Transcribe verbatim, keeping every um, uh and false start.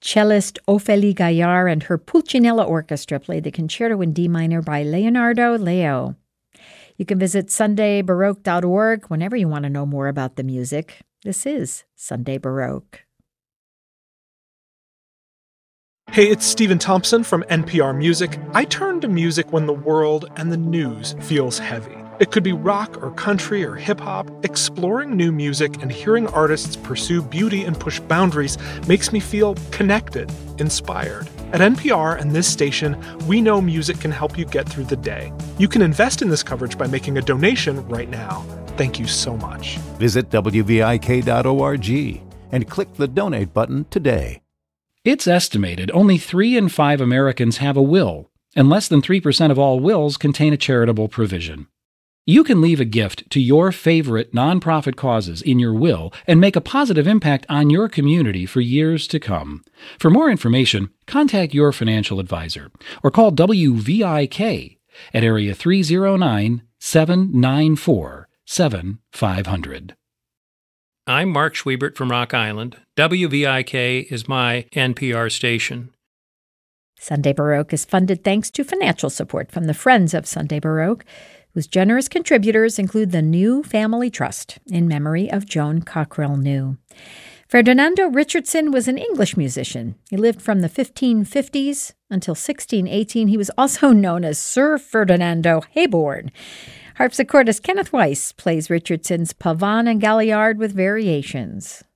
Cellist Ophélie Gaillard and her Pulcinella Orchestra played the Concerto in D minor by Leonardo Leo. You can visit sunday baroque dot org whenever you want to know more about the music. This is Sunday Baroque. Hey, it's Stephen Thompson from N P R Music. I turn to music when the world and the news feels heavy. It could be rock or country or hip-hop. Exploring new music and hearing artists pursue beauty and push boundaries makes me feel connected, inspired. At N P R and this station, we know music can help you get through the day. You can invest in this coverage by making a donation right now. Thank you so much. Visit W V I K dot org and click the donate button today. It's estimated only three in five Americans have a will, and less than three percent of all wills contain a charitable provision. You can leave a gift to your favorite nonprofit causes in your will and make a positive impact on your community for years to come. For more information, contact your financial advisor or call W V I K at area three oh nine, seven nine four, seven five zero zero. I'm Mark Schwiebert from Rock Island. W V I K is my N P R station. Sunday Baroque is funded thanks to financial support from the Friends of Sunday Baroque, whose generous contributors include the New Family Trust in memory of Joan Cockrell New. Ferdinando Richardson was an English musician. He lived from the fifteen fifties until sixteen eighteen. He was also known as Sir Ferdinando Hayborn. Harpsichordist Kenneth Weiss plays Richardson's Pavane and Galliard with variations.